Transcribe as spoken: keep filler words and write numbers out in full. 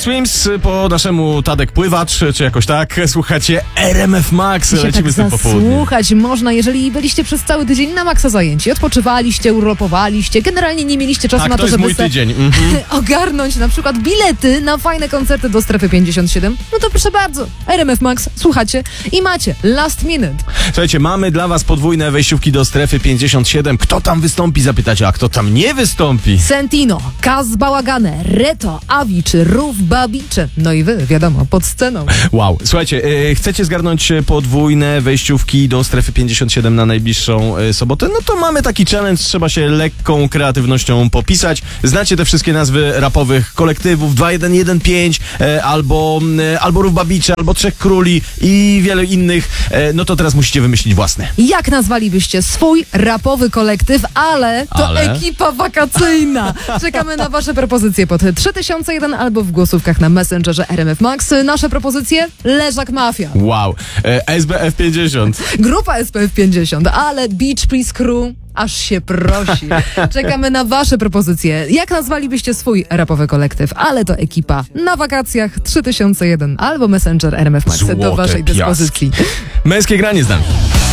Swims, po naszemu Tadek Pływacz, czy jakoś tak. Słuchacie R M F Max, się lecimy tak z tym popołudniem. Słuchać można, jeżeli byliście przez cały tydzień na maksa zajęci, odpoczywaliście, urlopowaliście, generalnie nie mieliście czasu Tak, na to to, jest żeby mój se tydzień. Mhm. ogarnąć na przykład bilety na fajne koncerty do Strefy pięćdziesiąt siedem. No to proszę bardzo, R M F Max, słuchacie i macie last minute. Słuchajcie, mamy dla was podwójne wejściówki do Strefy pięćdziesiąt siedem. Kto tam wystąpi, zapytacie, a kto tam nie wystąpi? Sentino, Kaz Bałagane, Reto, Avi czy Rów Babicze. No i wy, wiadomo, pod sceną. Wow. Słuchajcie, yy, chcecie zgarnąć podwójne wejściówki do Strefy pięćdziesiąt siedem na najbliższą yy, sobotę? No to mamy taki challenge, trzeba się lekką kreatywnością popisać. Znacie te wszystkie nazwy rapowych kolektywów, dwa jeden jeden pięć, yy, albo, yy, albo Rów Babicze, albo Trzech Króli i wiele innych. Yy, no to teraz musicie wymyślić własne. Jak nazwalibyście swój rapowy kolektyw, ale to Ale? ekipa wakacyjna? Czekamy na wasze propozycje pod trzy tysiące jeden albo w głosówkach na Messengerze R M F Max. Nasze propozycje? Leżak Mafia. Wow. Yy, S B F pięćdziesiąt. Grupa S P F pięćdziesiąt, ale Beach Please Crew aż się prosi. Czekamy na wasze propozycje. Jak nazwalibyście swój rapowy kolektyw? Ale to ekipa na wakacjach trzy tysiące jeden albo Messenger R M F Max do Złote waszej piaski. dyspozycji. Męskie granie z nami.